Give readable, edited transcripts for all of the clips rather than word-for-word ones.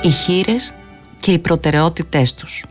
οι χήρες και οι προτεραιότητές τους.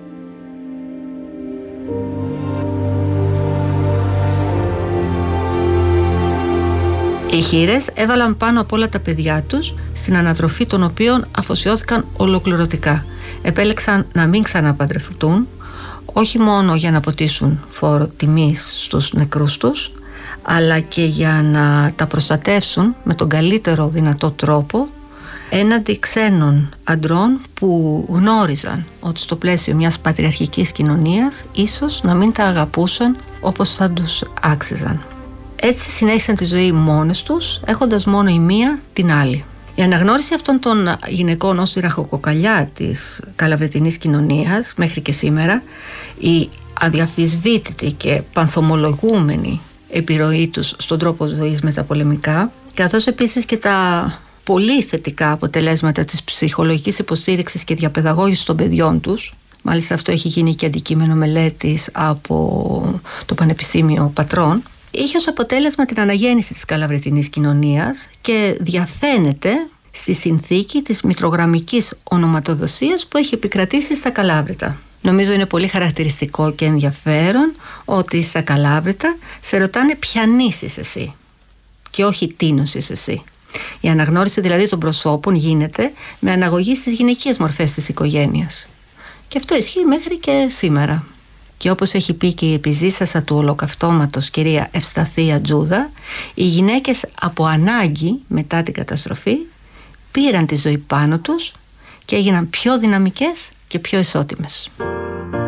Οι χήρες έβαλαν πάνω από όλα τα παιδιά τους, στην ανατροφή των οποίων αφοσιώθηκαν ολοκληρωτικά. Επέλεξαν να μην ξαναπαντρευτούν, όχι μόνο για να ποτίσουν φόρο τιμής στους νεκρούς τους, αλλά και για να τα προστατεύσουν με τον καλύτερο δυνατό τρόπο έναντι ξένων αντρών που γνώριζαν ότι στο πλαίσιο μιας πατριαρχικής κοινωνίας ίσως να μην τα αγαπούσαν όπως θα τους άξιζαν. Έτσι συνέχισαν τη ζωή μόνες τους, έχοντας μόνο η μία την άλλη. Η αναγνώριση αυτών των γυναικών ως η ραχοκοκαλιά της καλαβρετινής κοινωνίας μέχρι και σήμερα, η αδιαφυσβήτητη και πανθομολογούμενη επιρροή τους στον τρόπο ζωής μεταπολεμικά, καθώς επίσης και τα πολύ θετικά αποτελέσματα της ψυχολογικής υποστήριξης και διαπαιδαγώγησης των παιδιών τους, μάλιστα αυτό έχει γίνει και αντικείμενο μελέτης από το Πανεπιστήμιο Πατρών, είχε ως αποτέλεσμα την αναγέννηση της καλαβρετινής κοινωνίας και διαφαίνεται στη συνθήκη της μητρογραμμικής ονοματοδοσίας που έχει επικρατήσει στα Καλάβρητα. Νομίζω είναι πολύ χαρακτηριστικό και ενδιαφέρον ότι στα Καλάβρητα σε ρωτάνε ποιανής είσαι εσύ και όχι τίνος είσαι εσύ. Η αναγνώριση δηλαδή των προσώπων γίνεται με αναγωγή στις γυναικείες μορφές της οικογένειας. Και αυτό ισχύει μέχρι και σήμερα. Και όπως έχει πει και η επιζήσασα του ολοκαυτώματος κυρία Ευσταθία Τζούδα, οι γυναίκες από ανάγκη μετά την καταστροφή πήραν τη ζωή πάνω τους και έγιναν πιο δυναμικές και πιο ισότιμες.